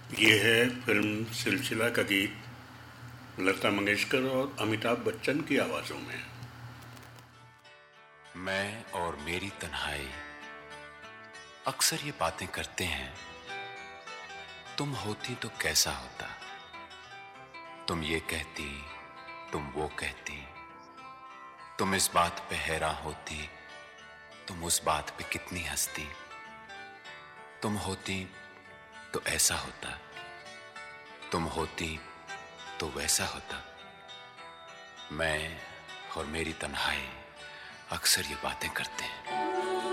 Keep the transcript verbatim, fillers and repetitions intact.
ये है फिल्म सिलसिला का गीत लता मंगेशकर और अमिताभ बच्चन की आवाजों में। मैं और मेरी तन्हाई अक्सर ये बातें करते हैं, तुम होती तो कैसा होता। तुम ये कहती, तुम वो कहती, तुम इस बात पे हैरान होती, तुम उस बात पे कितनी हंसती। तुम होती तो ऐसा होता, तुम होती तो वैसा होता। मैं और मेरी तन्हाई अक्सर ये बातें करते हैं।